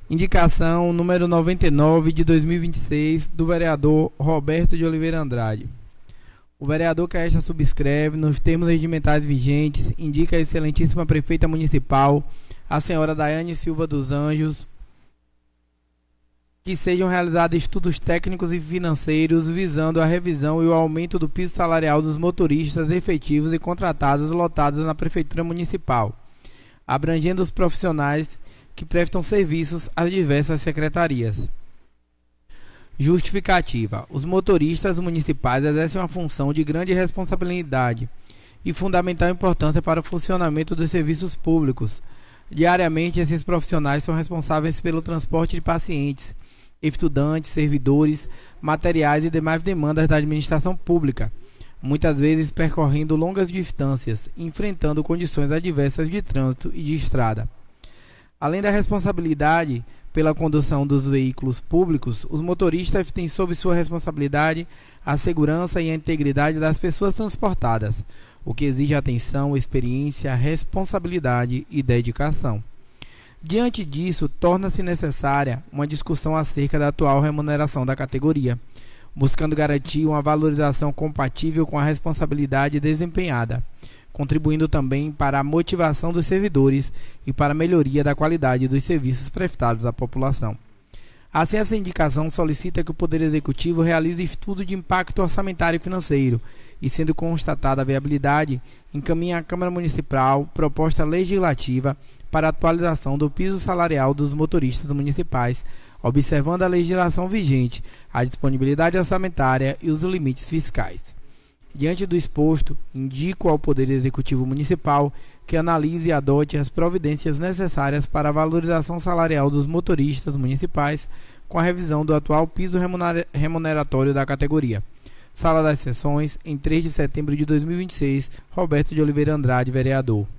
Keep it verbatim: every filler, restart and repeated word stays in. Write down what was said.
Indicação número noventa e nove de dois mil e vinte e seis do vereador Roberto de Oliveira Andrade. O vereador que a esta subscreve, nos termos regimentais vigentes, indica a excelentíssima prefeita municipal, a senhora Daiane Silva dos Anjos, que sejam realizados estudos técnicos e financeiros visando a revisão e o aumento do piso salarial dos motoristas efetivos e contratados lotados na Prefeitura Municipal, abrangendo os profissionais que prestam serviços às diversas secretarias. Justificativa. Os motoristas municipais exercem uma função de grande responsabilidade e fundamental importância para o funcionamento dos serviços públicos. Diariamente, esses profissionais são responsáveis pelo transporte de pacientes, estudantes, servidores, materiais e demais demandas da administração pública, muitas vezes percorrendo longas distâncias, enfrentando condições adversas de trânsito e de estrada. Além da responsabilidade pela condução dos veículos públicos, os motoristas têm sob sua responsabilidade a segurança e a integridade das pessoas transportadas, o que exige atenção, experiência, responsabilidade e dedicação. Diante disso, torna-se necessária uma discussão acerca da atual remuneração da categoria, buscando garantir uma valorização compatível com a responsabilidade desempenhada, contribuindo também para a motivação dos servidores e para a melhoria da qualidade dos serviços prestados à população. Assim, essa indicação solicita que o Poder Executivo realize estudo de impacto orçamentário e financeiro e, sendo constatada a viabilidade, encaminhe à Câmara Municipal proposta legislativa para a atualização do piso salarial dos motoristas municipais, observando a legislação vigente, a disponibilidade orçamentária e os limites fiscais. Diante do exposto, indico ao Poder Executivo Municipal que analise e adote as providências necessárias para a valorização salarial dos motoristas municipais com a revisão do atual piso remuneratório da categoria. Sala das Sessões, em três de setembro de dois mil e vinte e seis, Roberto de Oliveira Andrade, vereador.